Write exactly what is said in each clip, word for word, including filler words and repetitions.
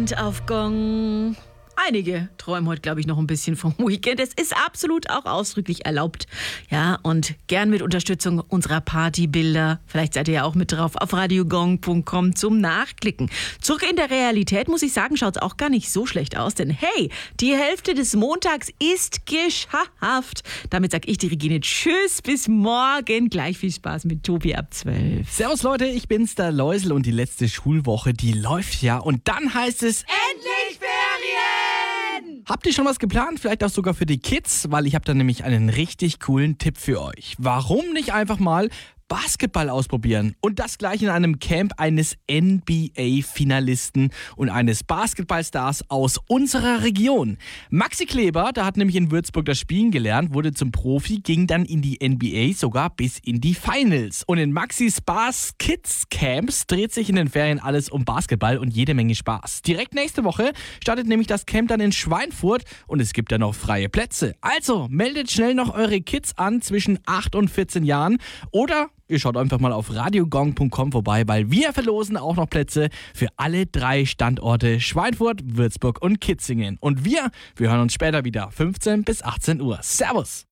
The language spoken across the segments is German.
Weekend auf Gong. Einige träumen heute, glaube ich, noch ein bisschen vom Weekend. Es ist absolut auch ausdrücklich erlaubt. Ja, und gern mit Unterstützung unserer Partybilder. Vielleicht seid ihr ja auch mit drauf auf radiogong punkt com zum Nachklicken. Zurück in der Realität, muss ich sagen, schaut es auch gar nicht so schlecht aus. Denn hey, die Hälfte des Montags ist geschafft. Damit sag ich, die Regine, tschüss, bis morgen. Gleich viel Spaß mit Tobi ab zwölf. Servus Leute, ich bin's, der Läusel, und die letzte Schulwoche, die läuft ja. Und dann heißt es... Endlich Ferien! Habt ihr schon was geplant? Vielleicht auch sogar für die Kids? Weil ich habe da nämlich einen richtig coolen Tipp für euch. Warum nicht einfach mal Basketball ausprobieren? Und das gleich in einem Camp eines N B A-Finalisten und eines Basketballstars aus unserer Region. Maxi Kleber, der hat nämlich in Würzburg das Spielen gelernt, wurde zum Profi, ging dann in die N B A, sogar bis in die Finals. Und in Maxis Bas Kids Camps dreht sich in den Ferien alles um Basketball und jede Menge Spaß. Direkt nächste Woche startet nämlich das Camp dann in Schweinfurt und es gibt ja noch freie Plätze. Also meldet schnell noch eure Kids an zwischen acht und vierzehn Jahren oder ihr schaut einfach mal auf radiogong punkt com vorbei, weil wir verlosen auch noch Plätze für alle drei Standorte Schweinfurt, Würzburg und Kitzingen. Und wir, wir hören uns später wieder, fünfzehn bis achtzehn Uhr. Servus!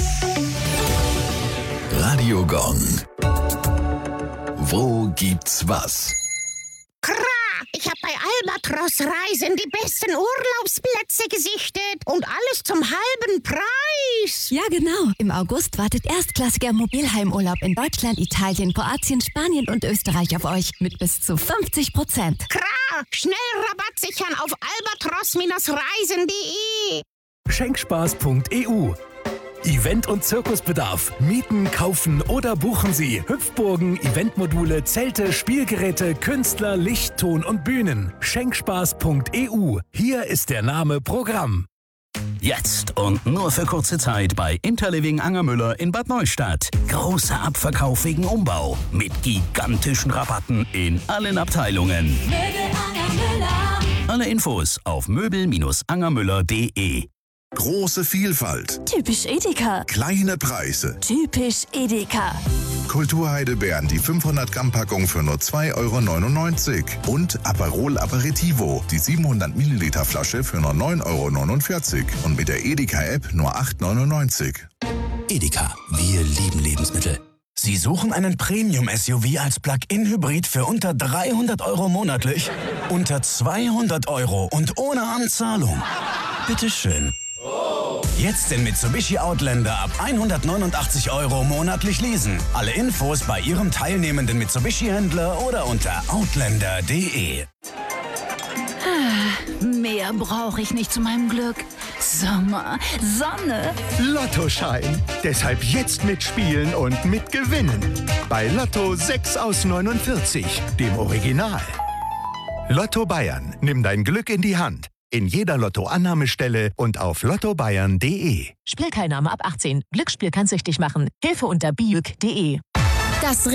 Radio Gong. Wo gibt's was? Ich habe bei Albatros Reisen die besten Urlaubsplätze gesichtet und alles zum halben Preis. Ja, genau. Im August wartet erstklassiger Mobilheimurlaub in Deutschland, Italien, Kroatien, Spanien und Österreich auf euch mit bis zu fünfzig Prozent. Klar, schnell Rabatt sichern auf albatros Reisen punkt de. Schenkspaß punkt e u. Event- und Zirkusbedarf. Mieten, kaufen oder buchen Sie Hüpfburgen, Eventmodule, Zelte, Spielgeräte, Künstler, Licht, Ton und Bühnen. Schenkspaß punkt e u. Hier ist der Name Programm. Jetzt und nur für kurze Zeit bei Interliving Angermüller in Bad Neustadt. Großer Abverkauf wegen Umbau mit gigantischen Rabatten in allen Abteilungen. Möbel Angermüller. Alle Infos auf möbel Angermüller punkt de. Große Vielfalt. Typisch Edeka. Kleine Preise. Typisch Edeka. Kulturheidelbeeren, die fünfhundert Gramm Packung für nur zwei Euro neunundneunzig. Und Aperol Aperitivo, die siebenhundert Milliliter Flasche für nur neun Euro neunundvierzig. Und mit der Edeka-App nur acht Euro neunundneunzig. Edeka, wir lieben Lebensmittel. Sie suchen einen Premium-S U V als Plug-in-Hybrid für unter dreihundert Euro monatlich? Unter zweihundert Euro und ohne Anzahlung? Bitteschön. Jetzt den Mitsubishi Outlander ab hundertneunundachtzig Euro monatlich leasen. Alle Infos bei Ihrem teilnehmenden Mitsubishi-Händler oder unter outlander punkt de. Mehr brauche ich nicht zu meinem Glück. Sommer, Sonne. Lottoschein. Deshalb jetzt mitspielen und mitgewinnen. Bei Lotto sechs aus neunundvierzig, dem Original. Lotto Bayern. Nimm dein Glück in die Hand. In jeder Lotto-Annahmestelle und auf lotto bayern punkt de. Spielteilnahme ab achtzehn. Glücksspiel kann süchtig machen. Hilfe unter biuk punkt de. Das